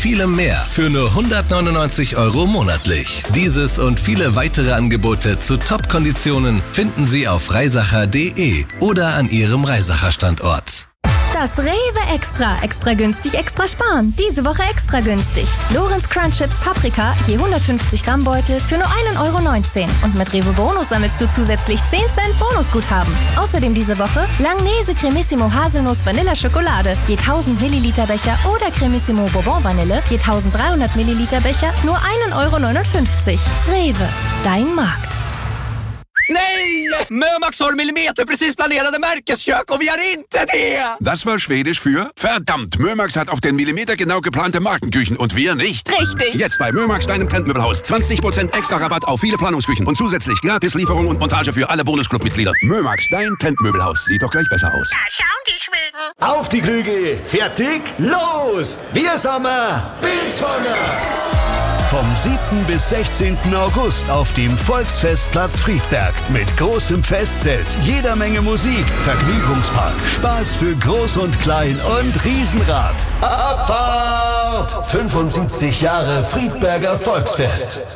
vielem mehr für nur 199 € monatlich. Dieses und viele weitere Angebote zu Top-Konditionen finden Sie auf reisacher.de oder an Ihrem Reisacher-Standort. Das Rewe Extra. Extra günstig, extra sparen. Diese Woche extra günstig. Lorenz Crunch Chips Paprika, je 150 Gramm Beutel für nur 1,19 €. Und mit Rewe Bonus sammelst du zusätzlich 10 Cent Bonusguthaben. Außerdem diese Woche Langnese Cremissimo Haselnuss Vanilla Schokolade, je 1000 Milliliter Becher oder Cremissimo Bourbon Vanille, je 1300 Milliliter Becher, nur 1,59 €. Rewe, dein Markt. Nej! Mömax har millimeterprecis planerade Märkeskök und wir har inte det! Das war Schwedisch für verdammt, Mömax hat auf den Millimeter genau geplante Markenküchen und wir nicht. Richtig. Jetzt bei Mömax, deinem Trendmöbelhaus. 20% extra Rabatt auf viele Planungsküchen und zusätzlich gratis Lieferung und Montage für alle Bonusclub-Mitglieder. Mömax, dein Trendmöbelhaus. Sieht doch gleich besser aus. Da schauen die Schweden. Auf die Krüge, fertig, los! Wir sind Bilswanger! Vom 7. bis 16. August auf dem Volksfestplatz Friedberg mit großem Festzelt, jeder Menge Musik, Vergnügungspark, Spaß für Groß und Klein und Riesenrad. Abfahrt! 75 Jahre Friedberger Volksfest.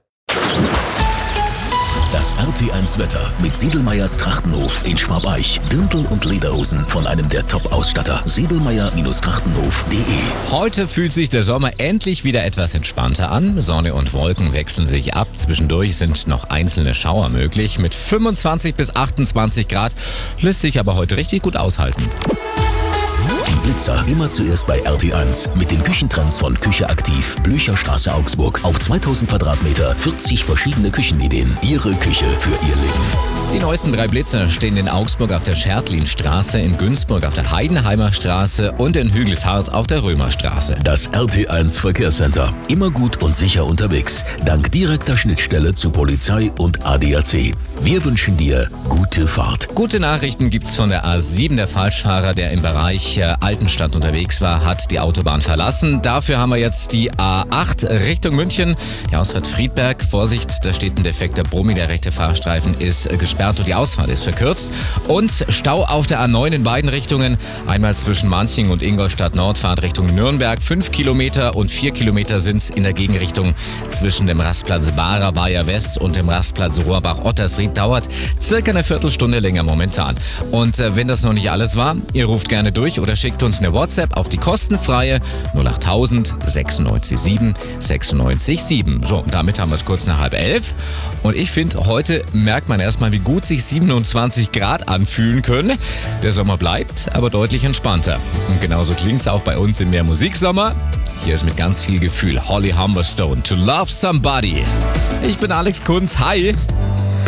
Das RT1 Wetter mit Siedelmeyers Trachtenhof in Schwabeich. Dirndl und Lederhosen von einem der Top-Ausstatter. Siedelmeyer-Trachtenhof.de. Heute fühlt sich der Sommer endlich wieder etwas entspannter an. Sonne und Wolken wechseln sich ab. Zwischendurch sind noch einzelne Schauer möglich. Mit 25 bis 28 Grad lässt sich aber heute richtig gut aushalten. Die Blitzer immer zuerst bei RT1 mit den Küchentrends von Küche aktiv, Blücherstraße Augsburg. Auf 2000 Quadratmeter 40 verschiedene Küchenideen. Ihre Küche für Ihr Leben. Die neuesten 3 Blitzer stehen in Augsburg auf der Schertlinstraße, in Günzburg auf der Heidenheimer Straße und in Hügelshardt auf der Römerstraße. Das RT1 Verkehrscenter. Immer gut und sicher unterwegs. Dank direkter Schnittstelle zu Polizei und ADAC. Wir wünschen dir gute Fahrt. Gute Nachrichten gibt's von der A7. Der Falschfahrer, der im Bereich Altenstadt unterwegs war, hat die Autobahn verlassen. Dafür haben wir jetzt die A8 Richtung München. Die Ausfahrt Friedberg. Vorsicht, da steht ein defekter Brummi. Der rechte Fahrstreifen ist gesperrt und die Ausfahrt ist verkürzt. Und Stau auf der A9 in beiden Richtungen. Einmal zwischen Manching und Ingolstadt Nordfahrt Richtung Nürnberg. 5 Kilometer und 4 Kilometer sind's in der Gegenrichtung zwischen dem Rastplatz Barer Weiher West und dem Rastplatz Rohrbach-Ottersried. Dauert circa eine Viertelstunde länger momentan. Und wenn das noch nicht alles war, ihr ruft gerne durch oder schickt uns eine WhatsApp auf die kostenfreie 08000 96 7 96 7. So, und damit haben wir es kurz nach 10:30. Und ich finde, heute merkt man erstmal, wie gut sich 27 Grad anfühlen können. Der Sommer bleibt, aber deutlich entspannter. Und genauso klingt es auch bei uns im Mehr Musiksommer. Hier ist mit ganz viel Gefühl Holly Humberstone, To Love Somebody. Ich bin Alex Kunz, hi!